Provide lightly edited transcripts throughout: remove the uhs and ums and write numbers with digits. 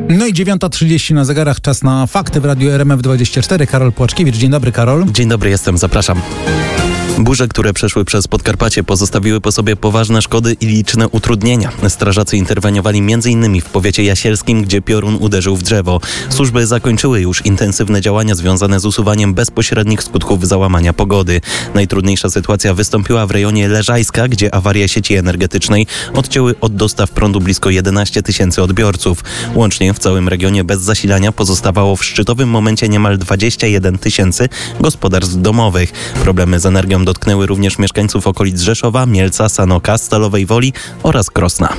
No i 9:30 na zegarach, czas na fakty w Radiu RMF24. Karol Płaczkiewicz. Dzień dobry, Karol. Dzień dobry, jestem, zapraszam. Burze, które przeszły przez Podkarpacie, pozostawiły po sobie poważne szkody i liczne utrudnienia. Strażacy interweniowali m.in. w powiecie jasielskim, gdzie piorun uderzył w drzewo. Służby zakończyły już intensywne działania związane z usuwaniem bezpośrednich skutków załamania pogody. Najtrudniejsza sytuacja wystąpiła w rejonie Leżajska, gdzie awaria sieci energetycznej odcięły od dostaw prądu blisko 11 tysięcy odbiorców. Łącznie w całym regionie bez zasilania pozostawało w szczytowym momencie niemal 21 tysięcy gospodarstw domowych. Problemy z energią dotknęły również mieszkańców okolic Rzeszowa, Mielca, Sanoka, Stalowej Woli oraz Krosna.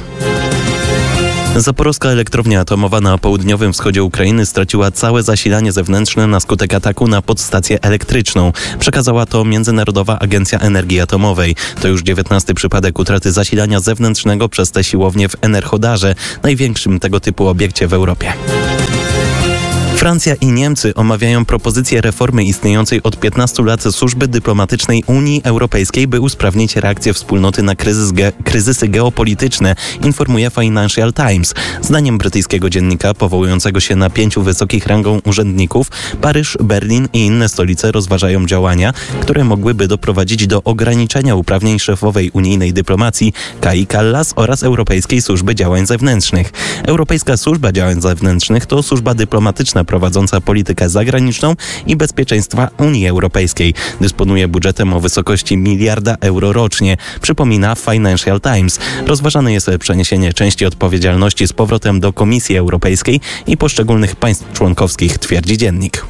Zaporowska elektrownia atomowa na południowym wschodzie Ukrainy straciła całe zasilanie zewnętrzne na skutek ataku na podstację elektryczną. Przekazała to Międzynarodowa Agencja Energii Atomowej. To już 19. przypadek utraty zasilania zewnętrznego przez tę siłownię w Enerhodarze, największym tego typu obiekcie w Europie. Francja i Niemcy omawiają propozycję reformy istniejącej od 15 lat służby dyplomatycznej Unii Europejskiej, by usprawnić reakcję wspólnoty na kryzysy geopolityczne, informuje Financial Times. Zdaniem brytyjskiego dziennika powołującego się na 5 wysokich rangą urzędników, Paryż, Berlin i inne stolice rozważają działania, które mogłyby doprowadzić do ograniczenia uprawnień szefowej unijnej dyplomacji Kai Kallas oraz Europejskiej Służby Działań Zewnętrznych. Europejska Służba Działań Zewnętrznych to służba dyplomatyczna prowadząca politykę zagraniczną i bezpieczeństwa Unii Europejskiej. Dysponuje budżetem o wysokości 1 miliarda euro rocznie, przypomina Financial Times. Rozważane jest przeniesienie części odpowiedzialności z powrotem do Komisji Europejskiej i poszczególnych państw członkowskich, twierdzi dziennik.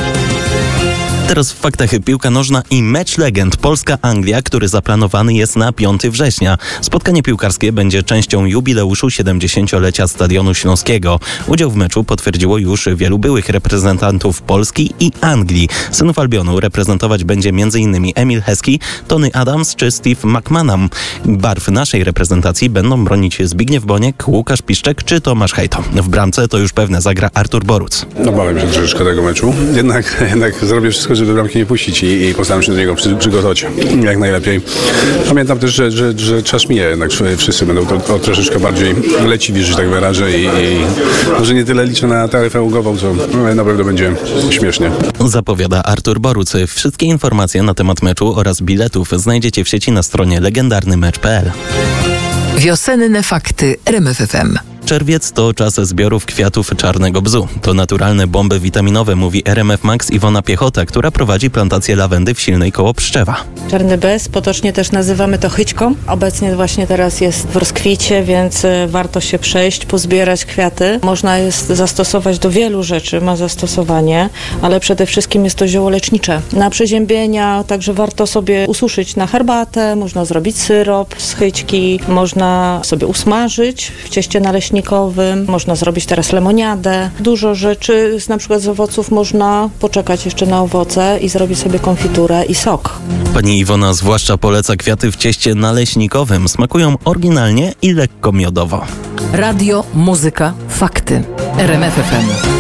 Teraz w faktach piłka nożna i mecz legend Polska-Anglia, który zaplanowany jest na 5 września. Spotkanie piłkarskie będzie częścią jubileuszu 70-lecia Stadionu Śląskiego. Udział w meczu potwierdziło już wielu byłych reprezentantów Polski i Anglii. Synów Albionu reprezentować będzie m.in. Emil Heskey, Tony Adams czy Steve McManam. Barw naszej reprezentacji będą bronić Zbigniew Boniek, Łukasz Piszczek czy Tomasz Hejto. W bramce to już pewne zagra Artur Boruc. Bałem się troszeczkę tego meczu. Jednak zrobię wszystko, żeby bramki nie puścić i postaram się do niego przygotować jak najlepiej. Pamiętam też, że czas mija, jednak wszyscy będą to troszeczkę bardziej leciwi, że tak wyrażę i może nie tyle liczę na taryfę ulgową, co na pewno będzie śmiesznie. Zapowiada Artur Boruc. Wszystkie informacje na temat meczu oraz biletów znajdziecie w sieci na stronie legendarnymecz.pl. Wiosenne fakty RMF FM. Czerwiec to czas zbiorów kwiatów czarnego bzu. To naturalne bomby witaminowe, mówi RMF Max Iwona Piechota, która prowadzi plantację lawendy w Silnej koło Pszczewa. Czarny bez, potocznie też nazywamy to chyćką. Obecnie właśnie teraz jest w rozkwicie, więc warto się przejść, pozbierać kwiaty. Można je zastosować do wielu rzeczy, ma zastosowanie, ale przede wszystkim jest to zioło lecznicze. Na przeziębienia także warto sobie ususzyć na herbatę, można zrobić syrop z chyćki, można sobie usmażyć w cieście naleśnikowym, można zrobić teraz lemoniadę. Dużo rzeczy, na przykład z owoców można poczekać jeszcze na owoce i zrobić sobie konfiturę i sok. Pani Iwona zwłaszcza poleca kwiaty w cieście naleśnikowym. Smakują oryginalnie i lekko miodowo. Radio, muzyka, fakty. RMF FM.